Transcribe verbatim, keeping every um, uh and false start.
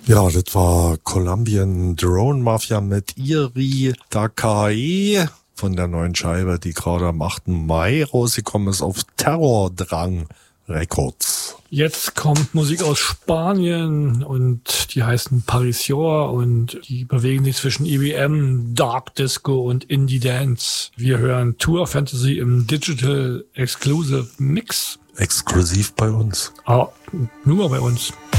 Ja, das war Colombian Drone Mafia mit Iri Dakae von der neuen Scheibe, die gerade am achten Mai rausgekommen ist auf Terrordrang Records. Jetzt kommt Musik aus Spanien und die heißen Parisior und die bewegen sich zwischen E B M, Dark Disco und Indie Dance. Wir hören Tour Fantasy im Digital Exclusive Mix. Exklusiv bei uns. Ah, nur mal bei uns.